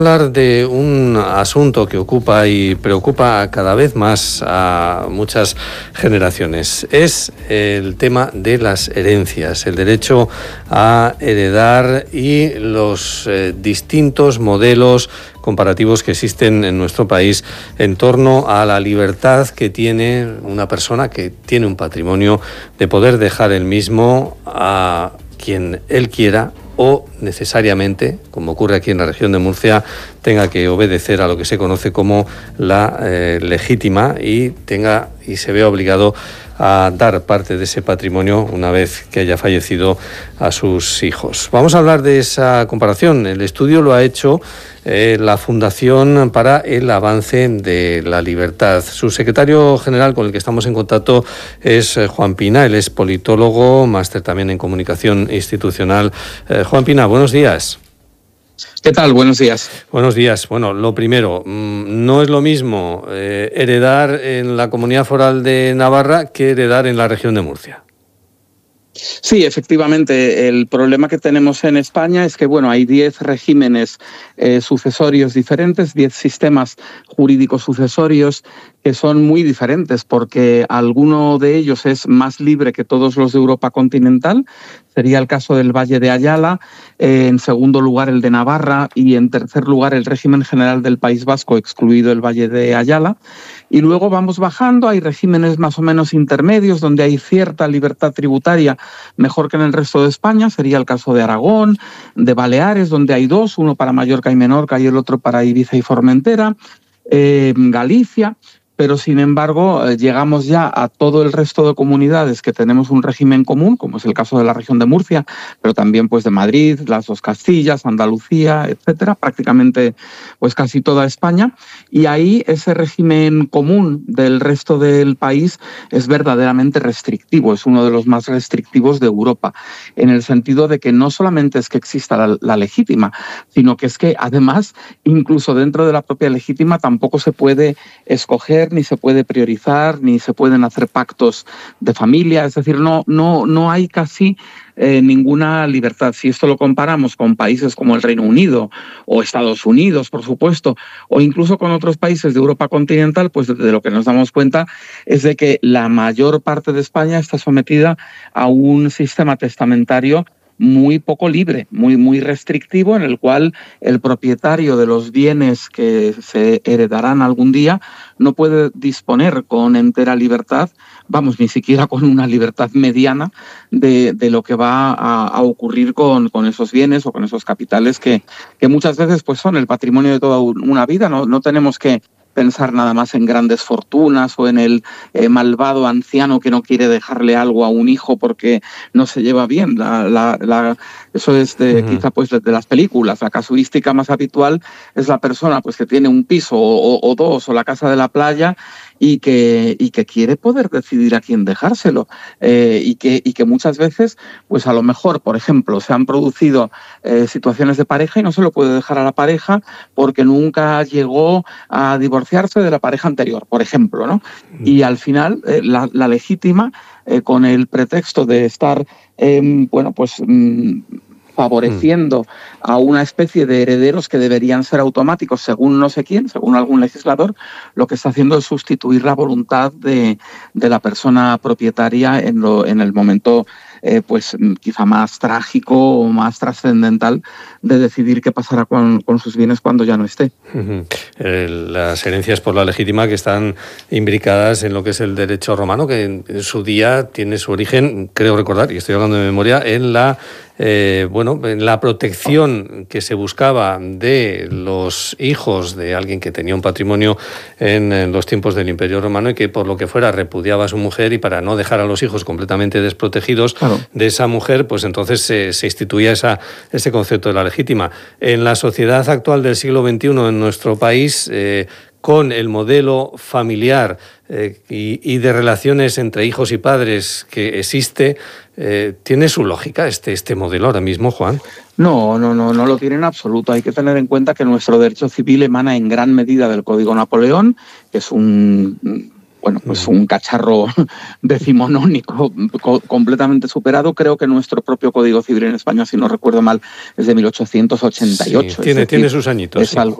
Hablar de un asunto que ocupa y preocupa cada vez más a muchas generaciones. Es el tema de las herencias, el derecho a heredar y los distintos modelos comparativos que existen en nuestro país en torno a la libertad que tiene una persona que tiene un patrimonio de poder dejar el mismo a quien él quiera, o necesariamente, como ocurre aquí en la región de Murcia, tenga que obedecer a lo que se conoce como la legítima y se vea obligado a dar parte de ese patrimonio una vez que haya fallecido a sus hijos. Vamos a hablar de esa comparación. El estudio lo ha hecho la Fundación para el Avance de la Libertad. Su secretario general, con el que estamos en contacto, es Juan Pina. Él es politólogo, máster también en comunicación institucional. Juan Pina, buenos días. ¿Qué tal? Buenos días. Buenos días. Bueno, lo primero, no es lo mismo heredar en la Comunidad Foral de Navarra que heredar en la región de Murcia. Sí, efectivamente, el problema que tenemos en España es que hay 10 regímenes sucesorios diferentes, 10 sistemas jurídicos sucesorios que son muy diferentes porque alguno de ellos es más libre que todos los de Europa continental. Sería el caso del Valle de Ayala, en segundo lugar el de Navarra y en tercer lugar el régimen general del País Vasco, excluido el Valle de Ayala. Y luego vamos bajando, hay regímenes más o menos intermedios donde hay cierta libertad tributaria mejor que en el resto de España. Sería el caso de Aragón, de Baleares, donde hay dos, uno para Mallorca y Menorca y el otro para Ibiza y Formentera, Galicia. Pero, sin embargo, llegamos ya a todo el resto de comunidades que tenemos un régimen común, como es el caso de la región de Murcia, pero también de Madrid, las dos Castillas, Andalucía, etcétera, prácticamente casi toda España. Y ahí ese régimen común del resto del país es verdaderamente restrictivo, es uno de los más restrictivos de Europa, en el sentido de que no solamente es que exista la legítima, sino que es que, además, incluso dentro de la propia legítima tampoco se puede escoger, ni se puede priorizar, ni se pueden hacer pactos de familia. Es decir, no hay casi ninguna libertad. Si esto lo comparamos con países como el Reino Unido o Estados Unidos, por supuesto, o incluso con otros países de Europa continental, de lo que nos damos cuenta es de que la mayor parte de España está sometida a un sistema testamentario muy poco libre, muy restrictivo, en el cual el propietario de los bienes que se heredarán algún día no puede disponer con entera libertad, ni siquiera con una libertad mediana de lo que va a ocurrir con esos bienes o con esos capitales que muchas veces son el patrimonio de toda una vida. No tenemos que pensar nada más en grandes fortunas o en el malvado anciano que no quiere dejarle algo a un hijo porque no se lleva bien. Eso es quizá de las películas. La casuística más habitual es la persona que tiene un piso o dos o la casa de la playa y que quiere poder decidir a quién dejárselo, y que muchas veces a lo mejor, por ejemplo, se han producido situaciones de pareja y no se lo puede dejar a la pareja porque nunca llegó a divorciarse de la pareja anterior, por ejemplo, ¿no? Y al final la legítima, con el pretexto de estar favoreciendo a una especie de herederos que deberían ser automáticos según no sé quién, según algún legislador, lo que está haciendo es sustituir la voluntad de la persona propietaria en el momento quizá más trágico o más trascendental de decidir qué pasará con sus bienes cuando ya no esté. Las herencias por la legítima que están imbricadas en lo que es el derecho romano, que en su día tiene su origen, creo recordar, y estoy hablando de memoria, en la protección que se buscaba de los hijos de alguien que tenía un patrimonio en los tiempos del Imperio Romano y que por lo que fuera repudiaba a su mujer, y para no dejar a los hijos completamente desprotegidos de esa mujer, entonces se instituía ese concepto de la legítima. En la sociedad actual del siglo XXI en nuestro país, con el modelo familiar y de relaciones entre hijos y padres que existe, ¿tiene su lógica este modelo ahora mismo, Juan? No lo tiene en absoluto. Hay que tener en cuenta que nuestro derecho civil emana en gran medida del Código Napoleón, que es un bueno, pues un cacharro decimonónico completamente superado. Creo que nuestro propio Código Civil en España, si no recuerdo mal, es de 1888. Sí, tiene sus añitos. Es algo